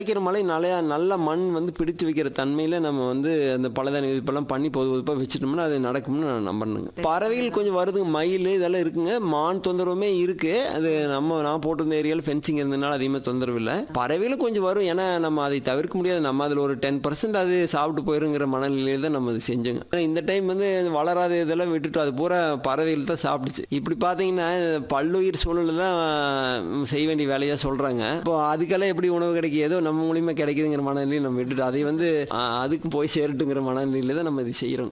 கிடைக்கிற மழை நல்ல மண் வந்து பிடித்து வைக்கிற தன்மையில நம்ம வந்து அந்த பலதானிய விதிப்பெல்லாம் பண்ணி பொதுப்பா வச்சுட்டோம்னா அது நடக்கும்னு நான் நம்பணுங்க. பறவைகள் கொஞ்சம் வருதுங்க, மயில் இதெல்லாம் இருக்குங்க. மான் தொந்தரவுமே இருக்கு. அது நான் போட்டிருந்த ஏரியாவில் ஃபென்சிங் இருந்ததுனால அதிகமாக தொந்தரவு இல்லை. பறவைகளும் கொஞ்சம் வரும். ஏன்னா நம்ம அதை தவிர்க்க முடியாது. நம்ம அதில் ஒரு 10% அது சாப்பிட்டு போயிருங்கிற மனநிலையில் தான் நம்ம அது செஞ்சோங்க. ஆனா இந்த டைம் வந்து வளராத இதெல்லாம் விட்டுட்டு அது பூரா பறவைகள் தான் சாப்பிட்டுச்சு. இப்படி பார்த்தீங்கன்னா பல்லுயிர் சூழல் தான் செய்ய வேண்டிய வேலையாக சொல்கிறாங்க. இப்போ அதுக்கெல்லாம் எப்படி உணவு கிடைக்கும், ஏதோ நம்ம மூலியமாக கிடைக்குதுங்கிற மனநிலையை நம்ம விட்டுட்டு அதை வந்து அதுக்கும் போய் சேரட்டுங்கிற மனநிலையில் தான் நம்ம இது செய்கிறோம்.